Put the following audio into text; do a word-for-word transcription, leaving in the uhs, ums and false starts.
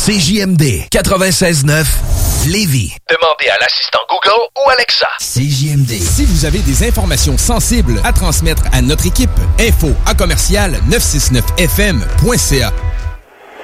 C J M D quatre-vingt-seize neuf Lévis. Demandez à l'assistant Google ou Alexa. C J M D. Si vous avez des informations sensibles à transmettre à notre équipe, info à commercial neuf cent soixante-neuf F M point C A.